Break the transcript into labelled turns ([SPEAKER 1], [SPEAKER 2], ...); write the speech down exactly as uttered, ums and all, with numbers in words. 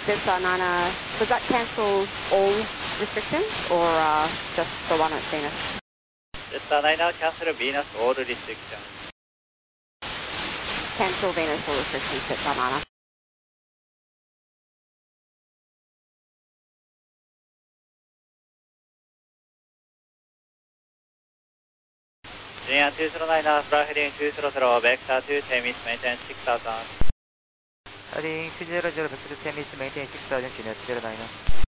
[SPEAKER 1] Did uh, Nana, does that cancel all restrictions or uh, just the one at Venus?
[SPEAKER 2] Delta nine cancel Venus all restrictions.
[SPEAKER 1] Cancel Venus all restrictions, Delta nine.
[SPEAKER 2] Jin two zero nine, fly heading two zero zero, vector two ten is maintain six thousand.
[SPEAKER 3] Heading two zero zero, vector two ten is maintain six thousand, Jin two zero nine.